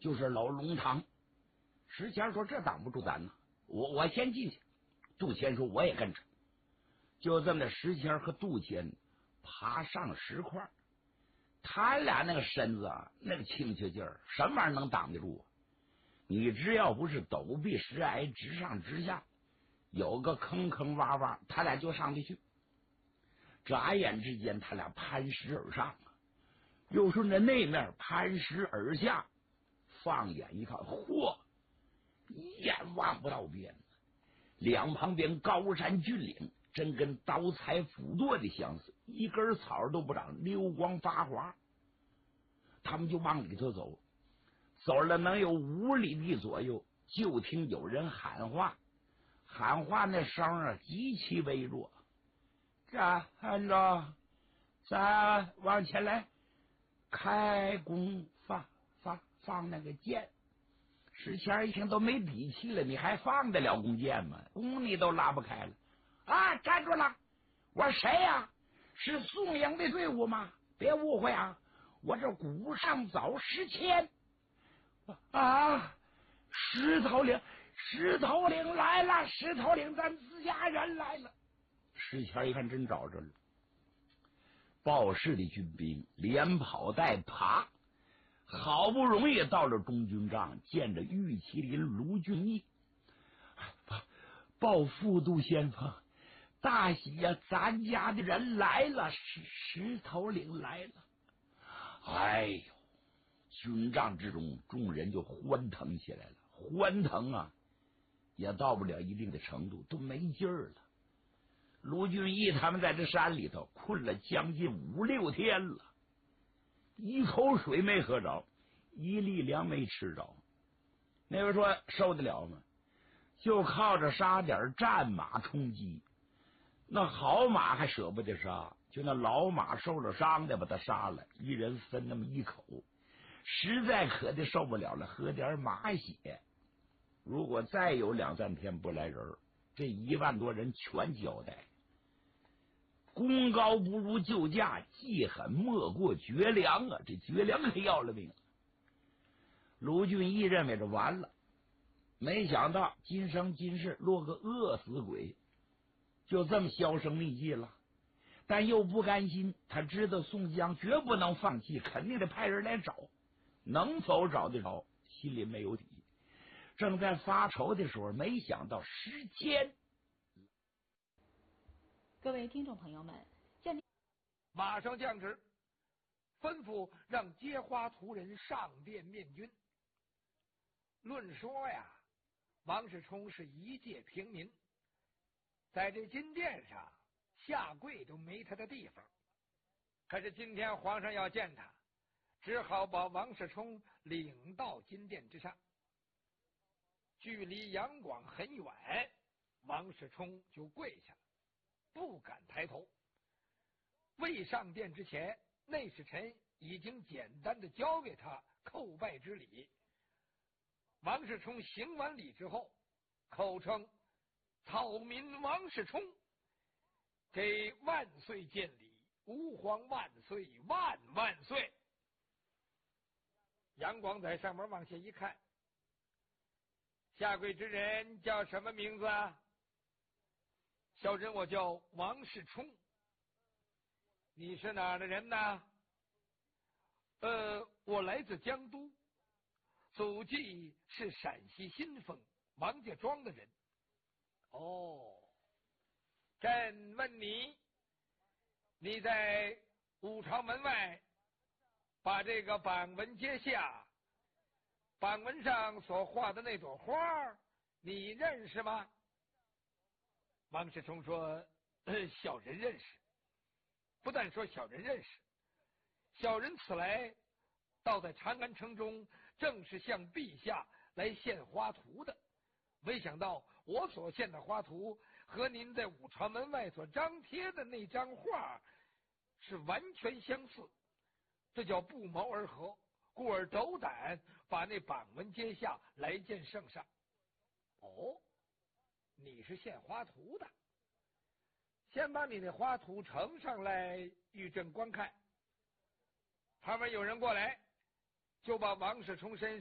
就是老龙堂。石谦说：“这挡不住咱呢，我先进去。”杜谦说：“我也跟着。”就这么的，石谦和杜谦爬上石块，他俩那个身子啊，那个轻巧劲儿，什么玩意儿能挡得住啊？你只要不是陡壁石崖直上直下，有个坑坑洼洼，他俩就上去去。眨眼之间，他俩攀石而上，又顺着那面攀石而下。放眼一看，嚯，一眼望不到边，两旁边高山峻岭，真跟刀裁斧剁的相似，一根草都不长，溜光发滑。他们就往里头走，走了能有5里地左右，就听有人喊话，喊话那声啊极其微弱。站着，咱往前来，开弓放那个箭。石谦一听都没底气了，你还放得了弓箭吗？弓你都拉不开了啊！站住了！我说谁呀？是宋营的队伍吗？别误会啊，我这鼓上早石谦啊！石头岭来了，石头岭咱自家人来了。石谦一看真找着了，报氏的军兵连跑带爬，好不容易到了中军帐，见着玉麒麟卢俊义，报副都先锋，大喜呀！咱家的人来了，石头岭来了。哎呦，军帐之中众人就欢腾起来了，欢腾啊也到不了一定的程度，都没劲儿了。卢俊义他们在这山里头困了将近5、6天了，一口水没喝着，一粒粮没吃着。那位说受得了吗？就靠着杀点战马充饥，那好马还舍不得杀，就那老马受了伤的把他杀了，一人分那么1口，实在渴的受不了了，喝点马血。如果再有2、3天不来人，这1万多人全交代。功高不如救驾，记恨莫过绝粮啊！这绝粮可要了命。卢俊义认为这完了，没想到今生今世落个饿死鬼，就这么销声匿迹了。但又不甘心，他知道宋江绝不能放弃，肯定得派人来找，能否找得着心里没有底。正在发愁的时候，没想到时间。 各位听众朋友们， 马上降旨，吩咐让接花图人上殿面君。论说呀，王世充是一介平民，在这金殿上下跪都没他的地方。可是今天皇上要见他，只好把王世充领到金殿之上。距离杨广很远，王世充就跪下了，不敢抬头。未上殿之前，内侍臣已经简单的教给他叩拜之礼。王世充行完礼之后，口称草民王世充给万岁见礼，吾皇万岁万万岁。杨广在上面往下一看，下跪之人叫什么名字啊？小人我叫王世充。你是哪儿的人呢？我来自江都，祖籍是陕西新丰王家庄的人。哦，朕问你，你在武朝门外把这个板文揭下，板文上所画的那朵花你认识吗？王世充说，小人认识。不但说小人认识，小人此来倒在长安城中，正是向陛下来献花图的。没想到我所献的花图和您在武朝门外所张贴的那张画是完全相似，这叫不谋而合，故而斗胆把那板文揭下来见圣上。哦，你是献花图的，先把你的花图呈上来与朕观看。旁边有人过来，就把王世充身